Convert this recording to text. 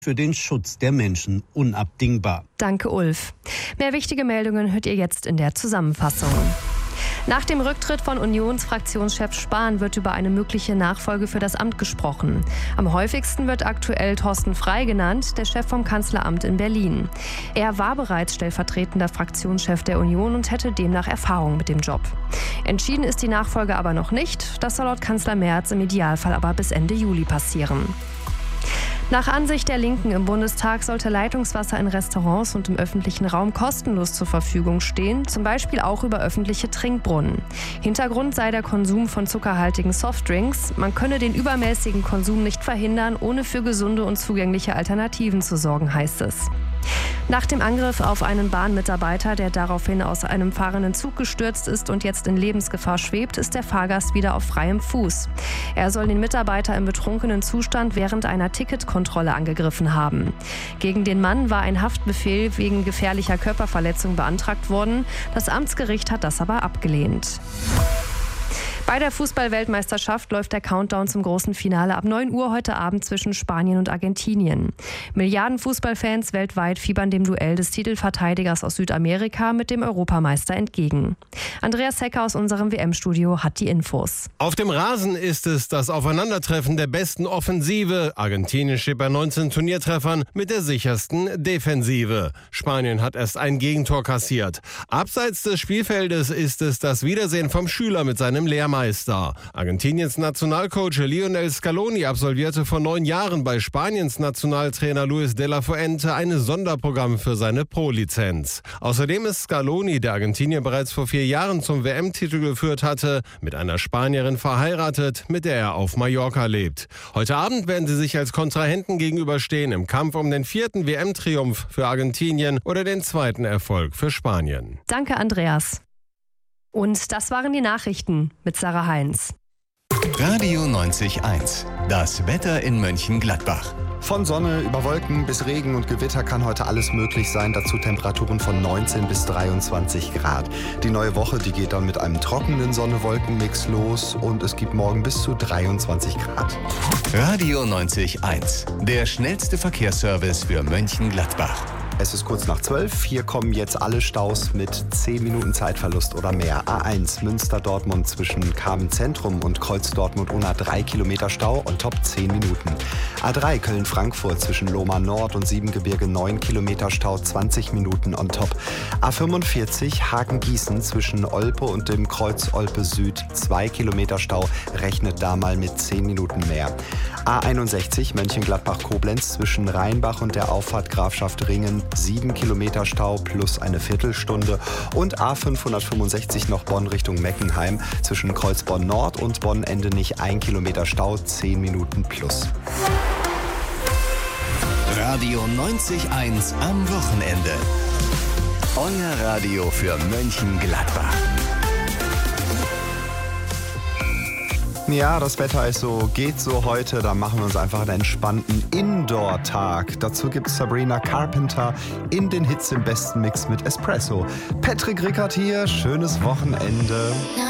für den Schutz der Menschen unabdingbar. Danke, Ulf. Mehr wichtige Meldungen hört ihr jetzt in der Zusammenfassung. Nach dem Rücktritt von Unionsfraktionschef Spahn wird über eine mögliche Nachfolge für das Amt gesprochen. Am häufigsten wird aktuell Thorsten Frey genannt, der Chef vom Kanzleramt in Berlin. Er war bereits stellvertretender Fraktionschef der Union und hätte demnach Erfahrung mit dem Job. Entschieden ist die Nachfolge aber noch nicht. Das soll laut Kanzler Merz im Idealfall aber bis Ende Juli passieren. Nach Ansicht der Linken im Bundestag sollte Leitungswasser in Restaurants und im öffentlichen Raum kostenlos zur Verfügung stehen, zum Beispiel auch über öffentliche Trinkbrunnen. Hintergrund sei der Konsum von zuckerhaltigen Softdrinks. Man könne den übermäßigen Konsum nicht verhindern, ohne für gesunde und zugängliche Alternativen zu sorgen, heißt es. Nach dem Angriff auf einen Bahnmitarbeiter, der daraufhin aus einem fahrenden Zug gestürzt ist und jetzt in Lebensgefahr schwebt, ist der Fahrgast wieder auf freiem Fuß. Er soll den Mitarbeiter im betrunkenen Zustand während einer Ticketkontrolle angegriffen haben. Gegen den Mann war ein Haftbefehl wegen gefährlicher Körperverletzung beantragt worden. Das Amtsgericht hat das aber abgelehnt. Bei der Fußball-Weltmeisterschaft läuft der Countdown zum großen Finale ab 9 Uhr heute Abend zwischen Spanien und Argentinien. Milliarden Fußballfans weltweit fiebern dem Duell des Titelverteidigers aus Südamerika mit dem Europameister entgegen. Andreas Hecker aus unserem WM-Studio hat die Infos. Auf dem Rasen ist es das Aufeinandertreffen der besten Offensive. Argentinien steht bei 19 Turniertreffern mit der sichersten Defensive. Spanien hat erst ein Gegentor kassiert. Abseits des Spielfeldes ist es das Wiedersehen vom Schüler mit seinem Lehrmeister. Argentiniens Nationalcoach Lionel Scaloni absolvierte vor 9 Jahren bei Spaniens Nationaltrainer Luis de la Fuente ein Sonderprogramm für seine Pro-Lizenz. Außerdem ist Scaloni, der Argentinien bereits vor 4 Jahren zum WM-Titel geführt hatte, mit einer Spanierin verheiratet, mit der er auf Mallorca lebt. Heute Abend werden sie sich als Kontrahenten gegenüberstehen im Kampf um den 4. WM-Triumph für Argentinien oder den 2. Erfolg für Spanien. Danke, Andreas. Und das waren die Nachrichten mit Sarah Heinz. Radio 90.1, das Wetter in Mönchengladbach. Von Sonne über Wolken bis Regen und Gewitter kann heute alles möglich sein. Dazu Temperaturen von 19 bis 23 Grad. Die neue Woche, die geht dann mit einem trockenen Sonne-Wolken-Mix los und es gibt morgen bis zu 23 Grad. Radio 90.1, der schnellste Verkehrsservice für Mönchengladbach. Es ist kurz nach 12. Hier kommen jetzt alle Staus mit 10 Minuten Zeitverlust oder mehr. A1 Münster-Dortmund zwischen Kamen-Zentrum und Kreuz-Dortmund-Unna 3 Kilometer Stau und top 10 Minuten. A3 Köln-Frankfurt zwischen Lohmar-Nord und Siebengebirge 9 Kilometer Stau 20 Minuten on top. A45 Hagen-Gießen zwischen Olpe und dem Kreuz Olpe Süd 2 Kilometer Stau, rechnet da mal mit 10 Minuten mehr. A61 Mönchengladbach-Koblenz zwischen Rheinbach und der Auffahrt Grafschaft Ringen 7 Kilometer Stau plus eine Viertelstunde und A565 noch Bonn Richtung Meckenheim zwischen Kreuzborn Nord und Bonn-Endenich 1 Kilometer Stau 10 Minuten plus. Radio 90.1 am Wochenende. Euer Radio für Mönchengladbach. Ja, das Wetter ist so, geht so heute. Da machen wir uns einfach einen entspannten Indoor-Tag. Dazu gibt es Sabrina Carpenter in den Hits im besten Mix mit Espresso. Patrick Rickert hier, schönes Wochenende.